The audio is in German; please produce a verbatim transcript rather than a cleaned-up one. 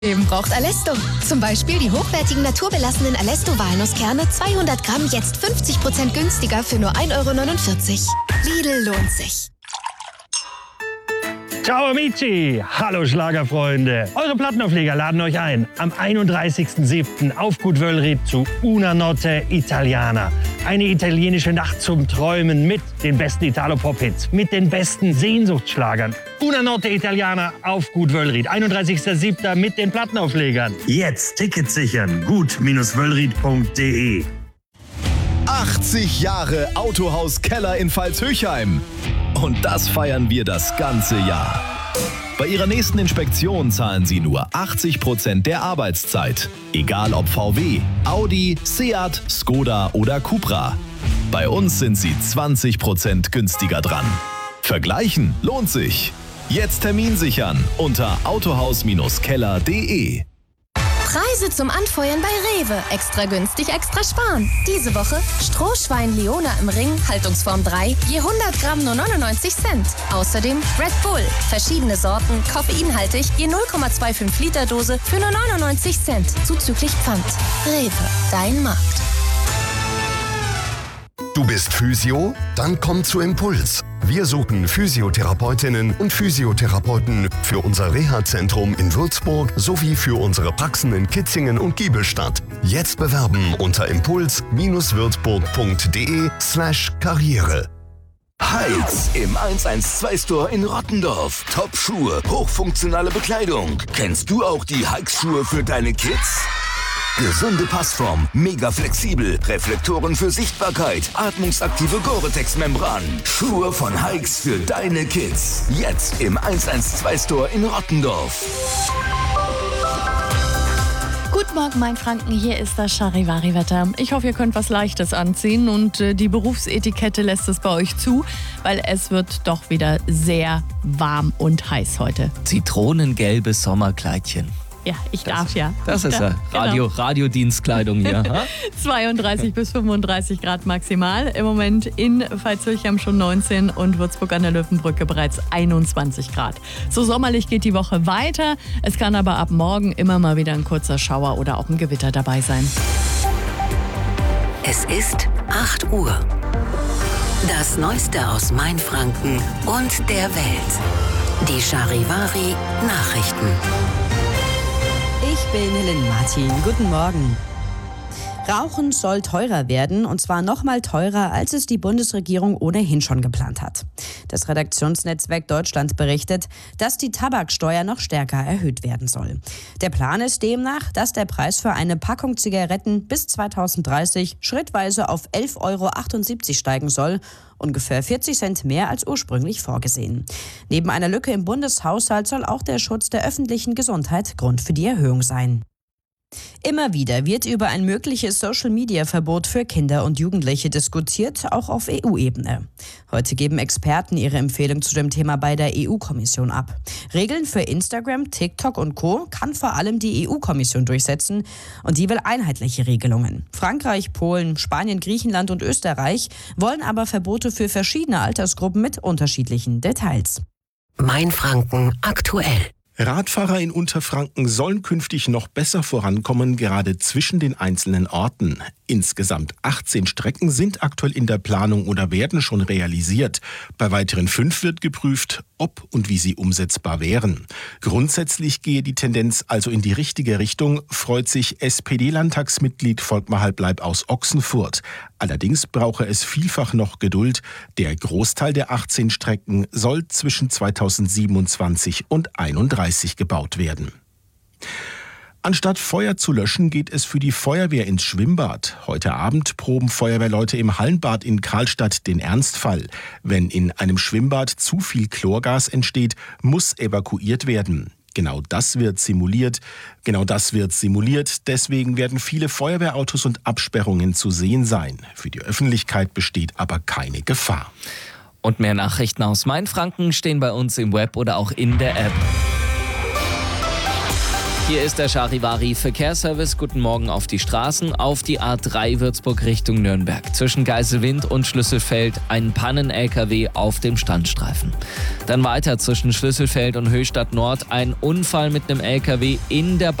Eben braucht Alesto. Zum Beispiel die hochwertigen naturbelassenen Alesto Walnusskerne zweihundert Gramm jetzt fünfzig Prozent günstiger für nur ein Euro neunundvierzig. Lidl lohnt sich. Ciao amici! Hallo Schlagerfreunde! Eure Plattenaufleger laden euch ein am einunddreißigsten siebten auf Gut Wöllried zu Una Notte Italiana. Eine italienische Nacht zum Träumen mit den besten Italo-Pop-Hits, mit den besten Sehnsuchtsschlagern. Una Notte Italiana auf Gut Wöllried, einunddreißigsten siebten mit den Plattenauflegern. Jetzt Tickets sichern, gut Wöllried punkt de. achtzig Jahre Autohaus Keller in Pfalz-Höchheim. Und das feiern wir das ganze Jahr. Bei Ihrer nächsten Inspektion zahlen Sie nur achtzig Prozent der Arbeitszeit. Egal ob V W, Audi, Seat, Skoda oder Cupra. Bei uns sind Sie zwanzig Prozent günstiger dran. Vergleichen lohnt sich. Jetzt Termin sichern unter autohaus Keller punkt de. Preise zum Anfeuern bei Rewe. Extra günstig, extra sparen. Diese Woche Strohschwein Leona im Ring, Haltungsform drei, je hundert Gramm nur neunundneunzig Cent. Außerdem Red Bull, verschiedene Sorten, koffeinhaltig, je null Komma fünfundzwanzig Liter Dose für nur neunundneunzig Cent, zuzüglich Pfand. Rewe, dein Markt. Du bist Physio? Dann komm zu Impuls. Wir suchen Physiotherapeutinnen und Physiotherapeuten für unser Reha-Zentrum in Würzburg sowie für unsere Praxen in Kitzingen und Giebelstadt. Jetzt bewerben unter impuls-würzburg punkt de slash karriere. Heights im eins eins zwei Store in Rottendorf. Top-Schuhe, hochfunktionale Bekleidung. Kennst du auch die Hikes-Schuhe für deine Kids? Gesunde Passform, mega flexibel, Reflektoren für Sichtbarkeit, atmungsaktive Gore-Tex-Membran. Schuhe von Hikes für deine Kids. Jetzt im eins eins zwei Store in Rottendorf. Guten Morgen, mein Franken, hier ist das Charivari-Wetter. Ich hoffe, ihr könnt was Leichtes anziehen und äh, die Berufsetikette lässt es bei euch zu, weil es wird doch wieder sehr warm und heiß heute. Zitronengelbes Sommerkleidchen. Ja, ich das, darf ja. Das ist ja Radio, genau. Radiodienstkleidung hier. zweiunddreißig bis fünfunddreißig Grad maximal. Im Moment in Pfalz-Höchheim schon neunzehn und Würzburg an der Löwenbrücke bereits einundzwanzig Grad. So sommerlich geht die Woche weiter. Es kann aber ab morgen immer mal wieder ein kurzer Schauer oder auch ein Gewitter dabei sein. Es ist acht Uhr. Das Neueste aus Mainfranken und der Welt. Die Charivari Nachrichten. Ich bin Helene Martin. Guten Morgen. Rauchen soll teurer werden, und zwar noch mal teurer, als es die Bundesregierung ohnehin schon geplant hat. Das Redaktionsnetzwerk Deutschland berichtet, dass die Tabaksteuer noch stärker erhöht werden soll. Der Plan ist demnach, dass der Preis für eine Packung Zigaretten bis zweitausenddreißig schrittweise auf elf Euro achtundsiebzig steigen soll, ungefähr vierzig Cent mehr als ursprünglich vorgesehen. Neben einer Lücke im Bundeshaushalt soll auch der Schutz der öffentlichen Gesundheit Grund für die Erhöhung sein. Immer wieder wird über ein mögliches Social-Media-Verbot für Kinder und Jugendliche diskutiert, auch auf E U-Ebene. Heute geben Experten ihre Empfehlung zu dem Thema bei der E U-Kommission ab. Regeln für Instagram, TikTok und Co. kann vor allem die E U-Kommission durchsetzen und die will einheitliche Regelungen. Frankreich, Polen, Spanien, Griechenland und Österreich wollen aber Verbote für verschiedene Altersgruppen mit unterschiedlichen Details. Mainfranken aktuell. Radfahrer in Unterfranken sollen künftig noch besser vorankommen, gerade zwischen den einzelnen Orten. Insgesamt achtzehn Strecken sind aktuell in der Planung oder werden schon realisiert. Bei weiteren fünf wird geprüft, ob und wie sie umsetzbar wären. Grundsätzlich gehe die Tendenz also in die richtige Richtung, freut sich S P D-Landtagsmitglied Volkmar Halbleib aus Ochsenfurt. Allerdings brauche es vielfach noch Geduld. Der Großteil der achtzehn Strecken soll zwischen zweitausendsiebenundzwanzig und einunddreißig gebaut werden. Anstatt Feuer zu löschen, geht es für die Feuerwehr ins Schwimmbad. Heute Abend proben Feuerwehrleute im Hallenbad in Karlstadt den Ernstfall. Wenn in einem Schwimmbad zu viel Chlorgas entsteht, muss evakuiert werden. Genau das wird simuliert. Genau das wird simuliert. Deswegen werden viele Feuerwehrautos und Absperrungen zu sehen sein. Für die Öffentlichkeit besteht aber keine Gefahr. Und mehr Nachrichten aus Mainfranken stehen bei uns im Web oder auch in der App. Hier ist der Charivari Verkehrsservice. Guten Morgen auf die Straßen. Auf die A drei Würzburg Richtung Nürnberg. Zwischen Geiselwind und Schlüsselfeld ein Pannen-L K W auf dem Standstreifen. Dann weiter zwischen Schlüsselfeld und Höchstadt Nord ein Unfall mit einem L K W in der